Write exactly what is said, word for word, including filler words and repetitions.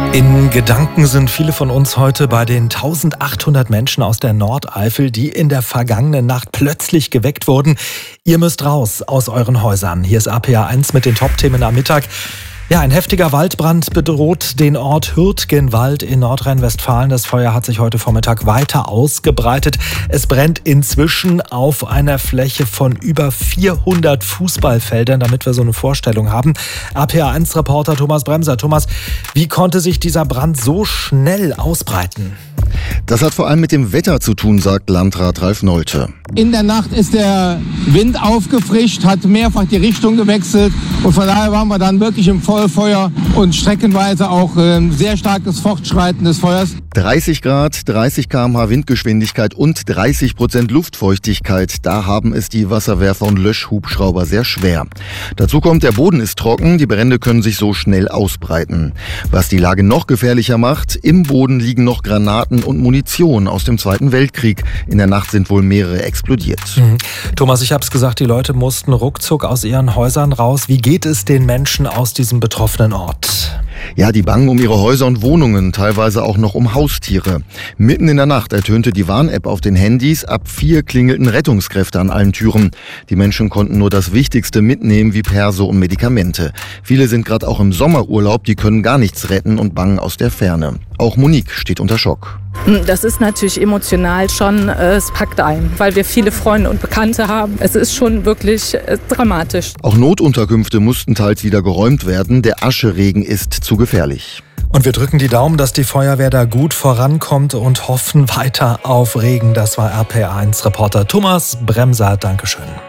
In Gedanken sind viele von uns heute bei den eintausendachthundert Menschen aus der Nordeifel, die in der vergangenen Nacht plötzlich geweckt wurden. Ihr müsst raus aus euren Häusern. Hier ist A P A eins mit den Top-Themen am Mittag. Ja, ein heftiger Waldbrand bedroht den Ort Hürtgenwald in Nordrhein-Westfalen. Das Feuer hat sich heute Vormittag weiter ausgebreitet. Es brennt inzwischen auf einer Fläche von über vierhundert Fußballfeldern, damit wir so eine Vorstellung haben. A P A eins Reporter Thomas Bremser. Thomas, wie konnte sich dieser Brand so schnell ausbreiten? Das hat vor allem mit dem Wetter zu tun, sagt Landrat Ralf Nolte. In der Nacht ist der Wind aufgefrischt, hat mehrfach die Richtung gewechselt und von daher waren wir dann wirklich im Vollfeuer und streckenweise auch ein sehr starkes Fortschreiten des Feuers. dreißig Grad, dreißig Kilometer pro Stunde Windgeschwindigkeit und dreißig Prozent Luftfeuchtigkeit. Da haben es die Wasserwerfer und Löschhubschrauber sehr schwer. Dazu kommt, der Boden ist trocken, die Brände können sich so schnell ausbreiten. Was die Lage noch gefährlicher macht, im Boden liegen noch Granaten und Munition aus dem Zweiten Weltkrieg. In der Nacht sind wohl mehrere explodiert. Mhm. Thomas, ich habe es gesagt, die Leute mussten ruckzuck aus ihren Häusern raus. Wie geht es den Menschen aus diesem betroffenen Ort? Ja, die bangen um ihre Häuser und Wohnungen, teilweise auch noch um Haustiere. Mitten in der Nacht ertönte die Warn-App auf den Handys. Ab vier klingelten Rettungskräfte an allen Türen. Die Menschen konnten nur das Wichtigste mitnehmen, wie Perso und Medikamente. Viele sind gerade auch im Sommerurlaub, die können gar nichts retten und bangen aus der Ferne. Auch Monique steht unter Schock. Das ist natürlich emotional schon, es packt ein, weil wir viele Freunde und Bekannte haben. Es ist schon wirklich dramatisch. Auch Notunterkünfte mussten teils wieder geräumt werden. Der Ascheregen ist zu gefährlich. Und wir drücken die Daumen, dass die Feuerwehr da gut vorankommt und hoffen weiter auf Regen. Das war R P A eins Reporter Thomas Bremser. Dankeschön.